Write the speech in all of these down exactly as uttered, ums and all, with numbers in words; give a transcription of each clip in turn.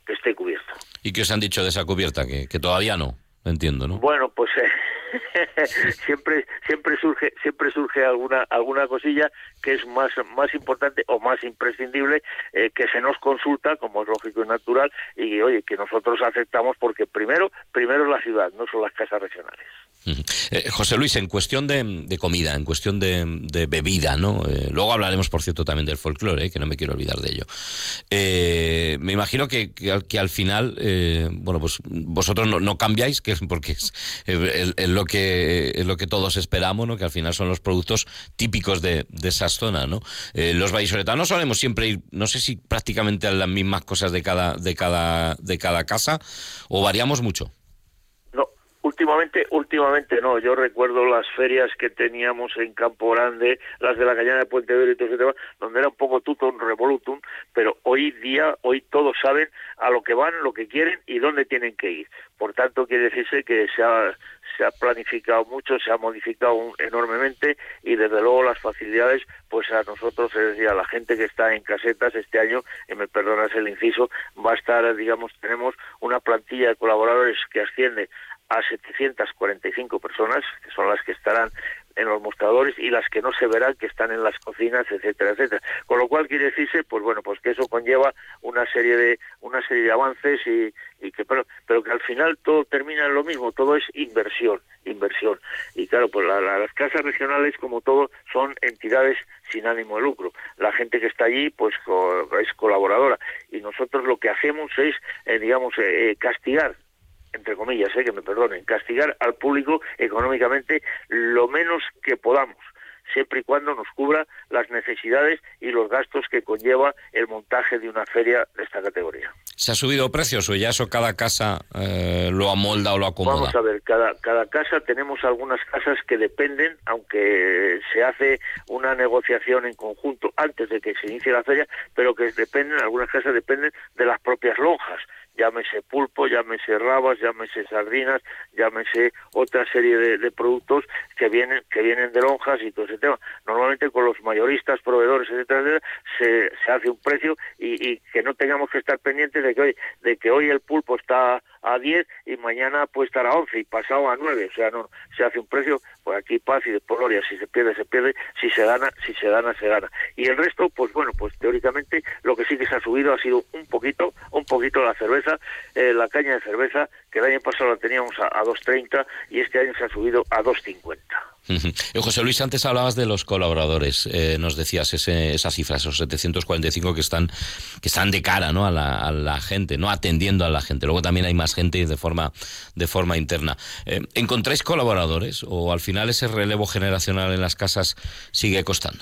que esté cubierto. ¿Y qué os han dicho de esa cubierta? Que, que todavía no, entiendo, ¿no? Bueno, pues eh, siempre siempre surge siempre surge alguna alguna cosilla que es más más importante o más imprescindible, eh, que se nos consulta, como es lógico y natural, y oye, que nosotros aceptamos, porque primero primero es la ciudad, no son las casas regionales. Eh, José Luis, en cuestión de, de comida, en cuestión de, de bebida, ¿no? Eh, luego hablaremos, por cierto, también del folclore, eh, que no me quiero olvidar de ello. Eh, me imagino que, que, al, que al final, eh, bueno, pues vosotros no, no cambiáis, que es porque es, es, es lo que es lo que todos esperamos, ¿no? Que al final son los productos típicos de, de esas zonas, ¿no? Eh, los vallisoletanos solemos siempre ir, no sé si prácticamente a las mismas cosas de cada de cada de cada casa, o variamos mucho. Últimamente, últimamente no. Yo recuerdo las ferias que teníamos en Campo Grande, las de la Cañada de Puente Vero y todo ese tema, donde era un poco tutum revolutum, pero hoy día, hoy todos saben a lo que van, lo que quieren y dónde tienen que ir. Por tanto, quiere decirse que se ha, se ha planificado mucho, se ha modificado enormemente, y desde luego las facilidades, pues a nosotros, es decir, a la gente que está en casetas este año, y me perdonas el inciso, va a estar, digamos, tenemos una plantilla de colaboradores que asciende a setecientas cuarenta y cinco personas, que son las que estarán en los mostradores y las que no se verán, que están en las cocinas, etcétera, etcétera. Con lo cual quiere decirse, pues bueno, pues que eso conlleva una serie de una serie de avances, y, y que pero, pero que al final todo termina en lo mismo, todo es inversión, inversión. Y claro, pues la, la, las casas regionales, como todo, son entidades sin ánimo de lucro. La gente que está allí, pues co, es colaboradora, y nosotros lo que hacemos es, eh, digamos, eh, castigar, entre comillas, eh, que me perdonen, castigar al público económicamente lo menos que podamos, siempre y cuando nos cubra las necesidades y los gastos que conlleva el montaje de una feria de esta categoría. ¿Se ha subido precios o ya eso cada casa eh, lo amolda o lo acomoda? Vamos a ver, cada, cada casa, tenemos algunas casas que dependen, aunque se hace una negociación en conjunto antes de que se inicie la feria, pero que dependen, algunas casas dependen de las propias lonjas. Llámese pulpo, llámese rabas, llámese sardinas, llámese otra serie de, de productos que vienen que vienen de lonjas y todo ese tema. Normalmente con los mayoristas, proveedores, etcétera, etcétera, se, se hace un precio, y, y que no tengamos que estar pendientes de que hoy de que hoy el pulpo está a diez y mañana puede estar a once y pasado a nueve. O sea, no, se hace un precio, pues aquí paz y de por gloria. Si se pierde, se pierde; si se gana, si se gana, se gana. Y el resto, pues bueno, pues teóricamente lo que sí que se ha subido ha sido un poquito, un poquito la cerveza, eh, la caña de cerveza, que el año pasado la teníamos a, a dos treinta y este año se ha subido a dos cincuenta. Uh-huh. José Luis, antes hablabas de los colaboradores, eh, nos decías ese, esa cifra, esos setecientos cuarenta y cinco que están que están de cara, ¿no?, a la, a la gente, no atendiendo a la gente. Luego también hay más gente de forma de forma interna. Eh, ¿Encontráis colaboradores o al final ese relevo generacional en las casas sigue costando?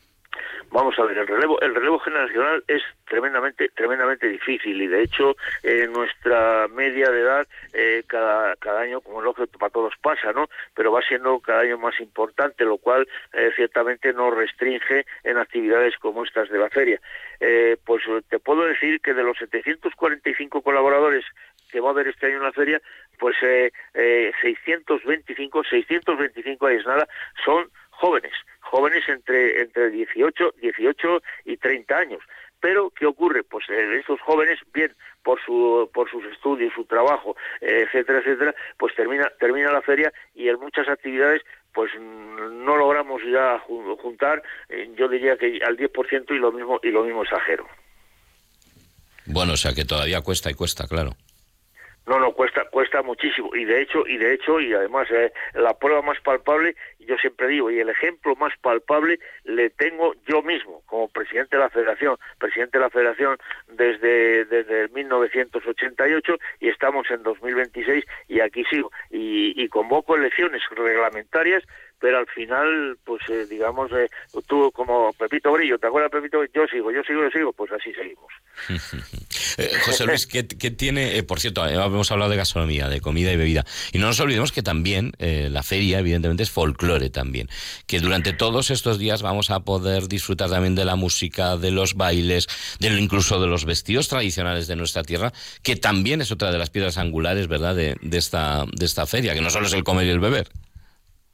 Vamos a ver, el relevo el relevo generacional es tremendamente tremendamente difícil, y de hecho eh, nuestra media de edad eh, cada cada año, como lógico para todos pasa, ¿no?, pero va siendo cada año más importante, lo cual eh, ciertamente nos restringe en actividades como estas de la feria. Eh, pues te puedo decir que de los setecientos cuarenta y cinco colaboradores que va a haber este año en la feria, pues eh, eh, seiscientos veinticinco ahí es nada, son jóvenes, jóvenes entre entre dieciocho y treinta años. Pero ¿qué ocurre? Pues eh, estos jóvenes, bien por su por sus estudios, su trabajo, eh, etcétera, etcétera, pues termina termina la feria, y en muchas actividades pues no logramos ya juntar, eh, yo diría que al diez por ciento, y lo mismo y lo mismo exagero. Bueno, o sea que todavía cuesta y cuesta, claro. No, no, cuesta cuesta muchísimo, y de hecho, y de hecho, y además eh, la prueba más palpable, yo siempre digo, y el ejemplo más palpable le tengo yo mismo, como presidente de la Federación, presidente de la Federación desde desde mil novecientos ochenta y ocho, y estamos en dos mil veintiséis, y aquí sigo, y, y convoco elecciones reglamentarias, pero al final, pues eh, digamos, eh, tú como Pepito Grillo, ¿te acuerdas, Pepito? Yo sigo, yo sigo, yo sigo, pues así seguimos. eh, José Luis, ¿qué, qué tiene, eh, por cierto, eh, hemos hablado de gastronomía, de comida y bebida, y no nos olvidemos que también eh, la feria, evidentemente, es folclore también, que durante todos estos días vamos a poder disfrutar también de la música, de los bailes, de lo, incluso de los vestidos tradicionales de nuestra tierra, que también es otra de las piedras angulares, ¿verdad?, de, de esta de esta feria, que no solo es el comer y el beber.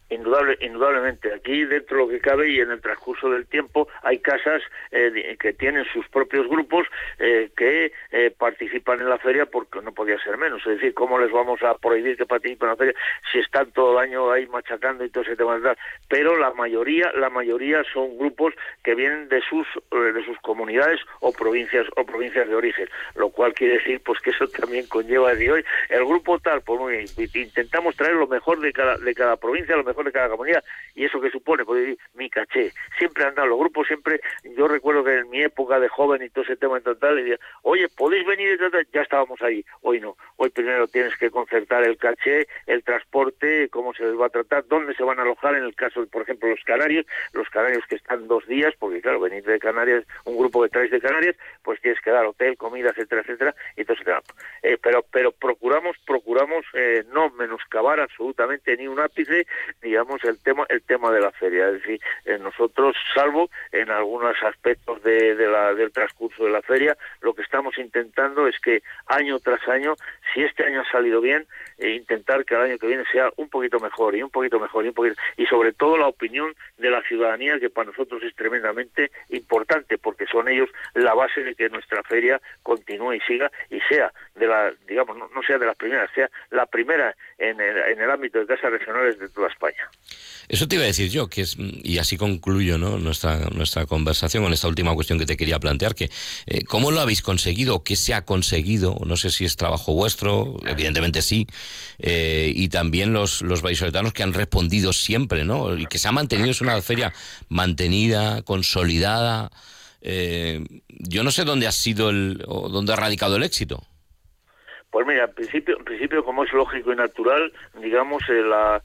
Indudable, indudablemente. Aquí, dentro de lo que cabe y en el transcurso del tiempo, hay casas eh, que tienen sus propios grupos eh, que eh, participan en la feria, porque no podía ser menos. Es decir, ¿cómo les vamos a prohibir que participen en la feria si están todo el año ahí machacando y todo ese tema de tal? Pero la mayoría, la mayoría son grupos que vienen de sus de sus comunidades o provincias o provincias de origen, lo cual quiere decir pues que eso también conlleva decir, hoy el grupo tal, pues muy bien, intentamos traer lo mejor de cada de cada provincia, lo mejor de cada comunidad, y eso que supone, pues decir, mi caché, siempre han dado los grupos, siempre, yo recuerdo que en mi época de joven y todo ese tema en total, le decía, oye, podéis venir, ya estábamos ahí, hoy no, hoy primero tienes que concertar el caché, el transporte, cómo se les va a tratar, dónde se van a alojar, en el caso de, por ejemplo, los canarios, los canarios que están dos días, porque claro, venir de Canarias, un grupo que traes de Canarias, pues tienes que dar hotel, comida, etcétera, etcétera, y todo ese tema. Eh, pero, pero procuramos, procuramos eh, no menoscabar absolutamente ni un ápice, digamos, el tema el tema de la feria. Es decir, eh, nosotros, salvo en algunos aspectos de, de la, del transcurso de la feria, lo que estamos intentando es que año tras año, si este año ha salido bien, eh, intentar que el año que viene sea un poquito mejor y un poquito mejor y un poquito, y sobre todo la opinión de la ciudadanía, que para nosotros es tremendamente importante, porque son ellos la base de que nuestra feria continúe y siga y sea de la, digamos, no, no sea de las primeras, sea la primera en el, en el ámbito de casas regionales de toda España. Eso te iba a decir yo, que es, y así concluyo, ¿no?, nuestra nuestra conversación con esta última cuestión que te quería plantear, que eh, ¿cómo lo habéis conseguido? ¿Qué se ha conseguido? No sé si es trabajo vuestro, evidentemente sí, eh, y también los, los vallisoletanos que han respondido siempre, ¿no?, y que se ha mantenido, es una feria mantenida, consolidada. Eh, yo no sé dónde ha sido el, o dónde ha radicado el éxito. Pues mira, en principio, en principio como es lógico y natural, digamos, eh, la,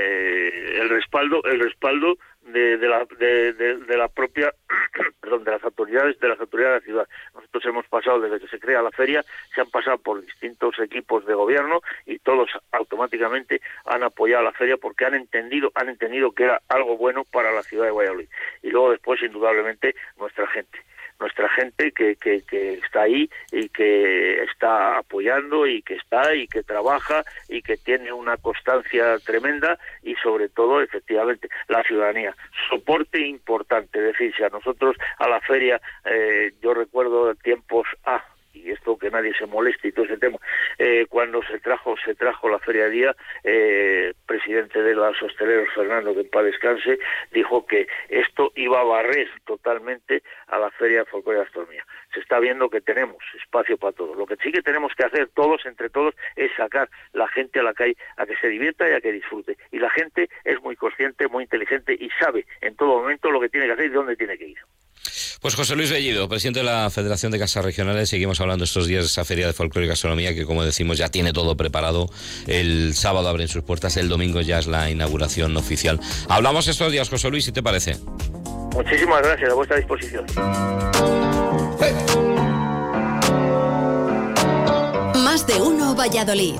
eh, el respaldo, el respaldo de, de la de, de, de la propia, perdón, de las autoridades, de las autoridades de la ciudad. Nosotros hemos pasado, desde que se crea la feria, se han pasado por distintos equipos de gobierno y todos automáticamente han apoyado la feria porque han entendido, han entendido que era algo bueno para la ciudad de Valladolid. Y luego después, indudablemente, nuestra gente. nuestra gente que, que, que está ahí y que está apoyando y que está y que trabaja y que tiene una constancia tremenda, y sobre todo, efectivamente, la ciudadanía. Soporte importante, es decir, si a nosotros a la feria, eh, yo recuerdo tiempos A, y esto que nadie se moleste y todo ese tema, eh, cuando se trajo se trajo la Feria de Día, eh, presidente de los hosteleros, Fernando, que en paz descanse, dijo que esto iba a barrer totalmente a la Feria de Folclore y Gastronomía. Se está viendo que tenemos espacio para todos. Lo que sí que tenemos que hacer todos, entre todos, es sacar la gente a la calle a que se divierta y a que disfrute. Y la gente es muy consciente, muy inteligente y sabe en todo momento lo que tiene que hacer y dónde tiene que ir. Pues José Luis Bellido, presidente de la Federación de Casas Regionales, seguimos hablando estos días de esa Feria de Folclore y Gastronomía que, como decimos, ya tiene todo preparado. El sábado abren sus puertas, el domingo ya es la inauguración oficial. Hablamos estos días, José Luis, si te parece. Muchísimas gracias, a vuestra disposición. Hey. Más de uno Valladolid.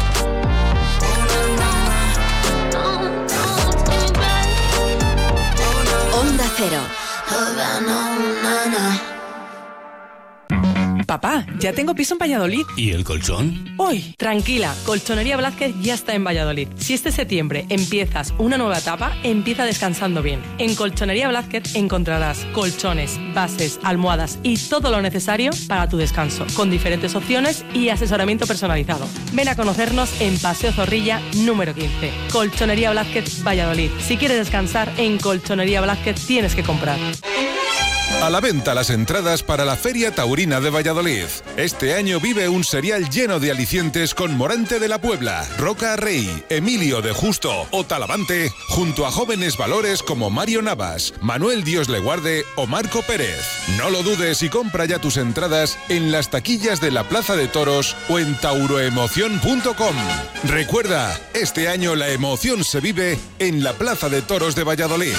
Onda Cero. Papá, ya tengo piso en Valladolid. ¿Y el colchón? Uy, tranquila, Colchonería Blázquez ya está en Valladolid. Si este septiembre empiezas una nueva etapa, empieza descansando bien. En Colchonería Blázquez encontrarás colchones, bases, almohadas y todo lo necesario para tu descanso, con diferentes opciones y asesoramiento personalizado. Ven a conocernos en Paseo Zorrilla número quince. Colchonería Blázquez, Valladolid. Si quieres descansar, en Colchonería Blázquez tienes que comprar. A la venta las entradas para la Feria Taurina de Valladolid. Este año vive un serial lleno de alicientes con Morante de la Puebla, Roca Rey, Emilio de Justo o Talavante, junto a jóvenes valores como Mario Navas, Manuel Dios le guarde o Marco Pérez. No lo dudes y compra ya tus entradas en las taquillas de la Plaza de Toros o en tauroemoción punto com. Recuerda, este año la emoción se vive en la Plaza de Toros de Valladolid.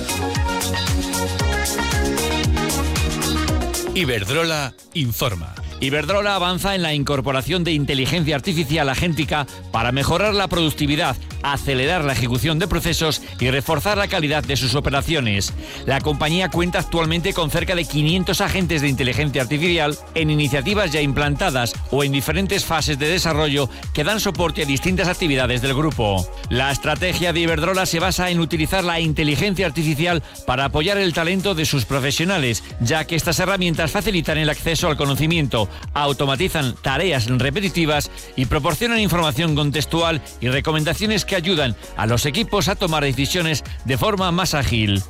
Iberdrola informa. Iberdrola avanza en la incorporación de inteligencia artificial agéntica para mejorar la productividad, acelerar la ejecución de procesos y reforzar la calidad de sus operaciones. La compañía cuenta actualmente con cerca de quinientos agentes de inteligencia artificial en iniciativas ya implantadas o en diferentes fases de desarrollo que dan soporte a distintas actividades del grupo. La estrategia de Iberdrola se basa en utilizar la inteligencia artificial para apoyar el talento de sus profesionales, ya que estas herramientas facilitan el acceso al conocimiento, automatizan tareas repetitivas y proporcionan información contextual y recomendaciones que ayudan a los equipos a tomar decisiones de forma más ágil.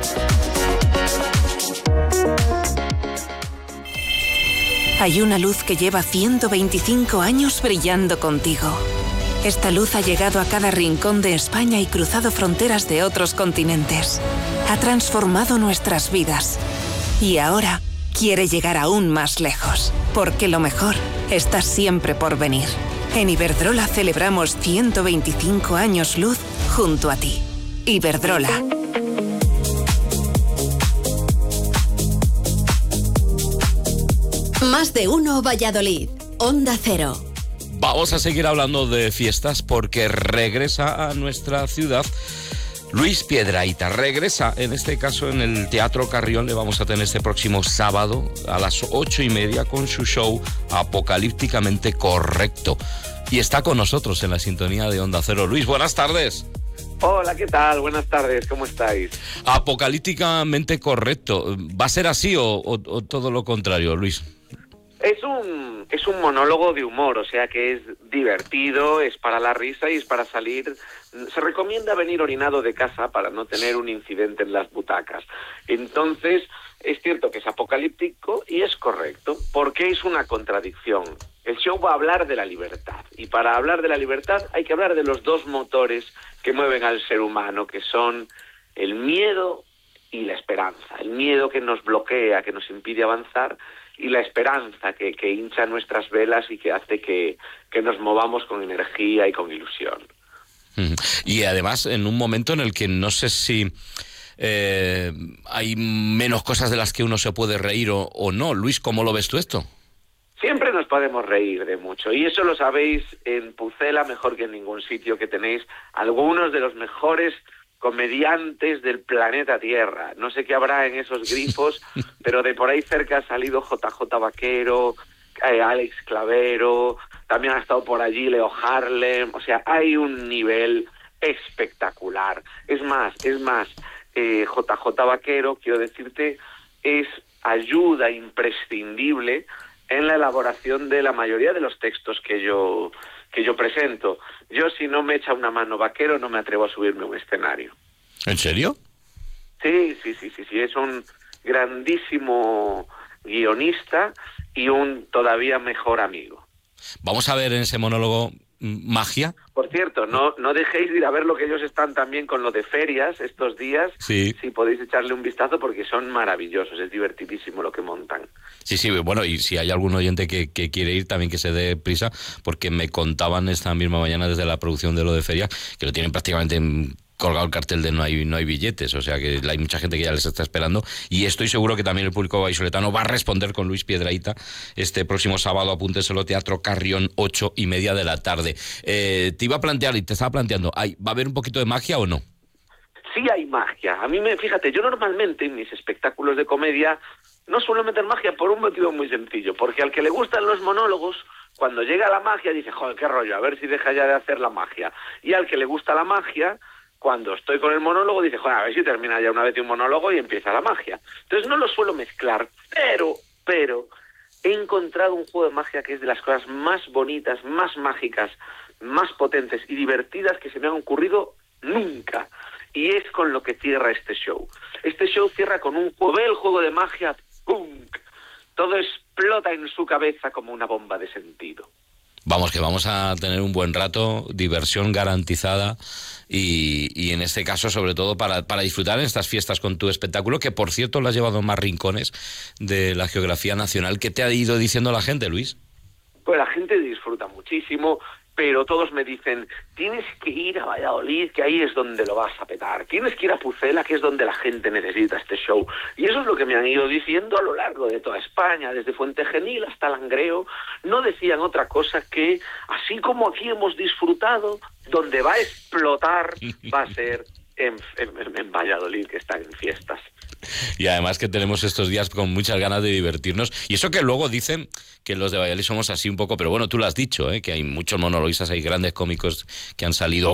Hay una luz que lleva ciento veinticinco años brillando contigo. Esta luz ha llegado a cada rincón de España y cruzado fronteras de otros continentes. Ha transformado nuestras vidas. Y ahora quiere llegar aún más lejos, porque lo mejor está siempre por venir. En Iberdrola celebramos ciento veinticinco años luz junto a ti. Iberdrola. Más de uno Valladolid. Onda Cero. Vamos a seguir hablando de fiestas porque regresa a nuestra ciudad Luis Piedrahita. Regresa, en este caso, en el Teatro Carrión. Le vamos a tener este próximo sábado a las ocho y media con su show Apocalípticamente Correcto. Y está con nosotros en la sintonía de Onda Cero. Luis, buenas tardes. Hola, ¿qué tal? Buenas tardes, ¿cómo estáis? Apocalípticamente Correcto. ¿Va a ser así o, o, o todo lo contrario, Luis? Es un, es un monólogo de humor, o sea que es divertido, es para la risa y es para salir. Se recomienda venir orinado de casa para no tener un incidente en las butacas. Entonces, es cierto que es apocalíptico y es correcto, porque es una contradicción. El show va a hablar de la libertad, y para hablar de la libertad hay que hablar de los dos motores que mueven al ser humano, que son el miedo y la esperanza. El miedo que nos bloquea, que nos impide avanzar, y la esperanza que, que hincha nuestras velas y que hace que, que nos movamos con energía y con ilusión. Y además en un momento en el que no sé si eh, hay menos cosas de las que uno se puede reír o, o no. Luis, ¿cómo lo ves tú esto? Siempre nos podemos reír de mucho, y eso lo sabéis en Pucela mejor que en ningún sitio, que tenéis algunos de los mejores comediantes del planeta Tierra. No sé qué habrá en esos grifos, pero de por ahí cerca ha salido J J Vaquero, eh, Alex Clavero, también ha estado por allí Leo Harlem. O sea, hay un nivel espectacular. Es más, es más, eh, J J Vaquero, quiero decirte, es ayuda imprescindible en la elaboración de la mayoría de los textos que yo que yo presento. Yo, si no me echa una mano Vaquero, no me atrevo a subirme a un escenario. ¿En serio? Sí, sí, sí, sí, sí. Es un grandísimo guionista y un todavía mejor amigo. Vamos a ver en ese monólogo magia. Por cierto, no no dejéis de ir a ver lo que ellos están también con lo de ferias estos días. Sí. Si podéis echarle un vistazo, porque son maravillosos, es divertidísimo lo que montan. Sí, sí, bueno, y si hay algún oyente que, que quiere ir, también que se dé prisa, porque me contaban esta misma mañana desde la producción de lo de feria, que lo tienen prácticamente en colgado el cartel de no hay no hay billetes, o sea que hay mucha gente que ya les está esperando, y estoy seguro que también el público vallisoletano va a responder con Luis Piedrahita este próximo sábado. Apúnteselo, Teatro Carrión, ocho y media de la tarde. Eh, te iba a plantear y te estaba planteando, ¿hay, ¿va a haber un poquito de magia o no? Sí hay magia. A mí, me fíjate, yo normalmente en mis espectáculos de comedia no suelo meter magia por un motivo muy sencillo, porque al que le gustan los monólogos, cuando llega la magia dice, joder, qué rollo, a ver si deja ya de hacer la magia. Y al que le gusta la magia, cuando estoy con el monólogo dice, joder, a ver si termina ya una vez un monólogo y empieza la magia. Entonces no lo suelo mezclar, pero, pero he encontrado un juego de magia que es de las cosas más bonitas, más mágicas, más potentes y divertidas que se me han ocurrido nunca. Y es con lo que cierra este show. Este show cierra con un juego, ve el juego de magia, ¡pum! Todo explota en su cabeza como una bomba de sentido. Vamos, que vamos a tener un buen rato, diversión garantizada y, y en este caso sobre todo para, para disfrutar en estas fiestas con tu espectáculo, que por cierto lo has llevado a más rincones de la geografía nacional. ¿Qué te ha ido diciendo la gente, Luis? Pues la gente disfruta muchísimo. pero todos me dicen, tienes que ir a Valladolid, que ahí es donde lo vas a petar, tienes que ir a Pucela, que es donde la gente necesita este show. Y eso es lo que me han ido diciendo a lo largo de toda España, desde Fuentegenil hasta Langreo. No decían otra cosa que, así como aquí hemos disfrutado, donde va a explotar va a ser en, en, en Valladolid, que están en fiestas. Y además que tenemos estos días con muchas ganas de divertirnos. Y eso que luego dicen que los de Valladolid somos así un poco, pero bueno, tú lo has dicho, ¿eh? Que hay muchos monologuistas, hay grandes cómicos que han salido